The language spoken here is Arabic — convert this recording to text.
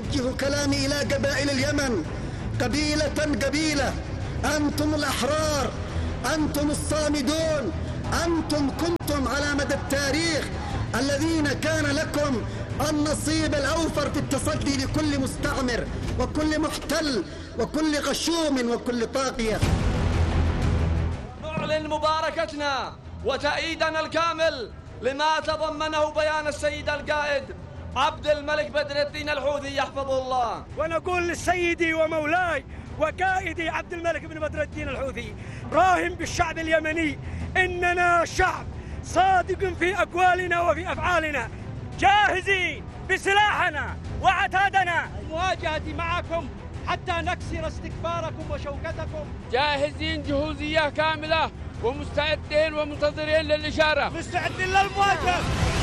أوجه كلامي إلى قبائل اليمن قبيلة قبيلة. أنتم الأحرار، أنتم الصامدون، أنتم كنتم على مدى التاريخ الذين كان لكم النصيب الأوفر في التصدي لكل مستعمر وكل محتل وكل غشوم وكل طاغية. نعلن مباركتنا وتأييدنا الكامل لما تضمنه بيان السيد القائد عبد الملك بدر الدين الحوثي يحفظه الله. ونقول لسيدي ومولاي وقائدي عبد الملك بن بدر الدين الحوثي، راهن بالشعب اليمني إننا شعب صادق في أقوالنا وفي أفعالنا، جاهزين بسلاحنا وعتادنا المواجهة معكم حتى نكسر استكباركم وشوكتكم، جاهزين جهوزية كاملة ومستعدين ومنتظرين للإشارة، مستعدين للمواجهة.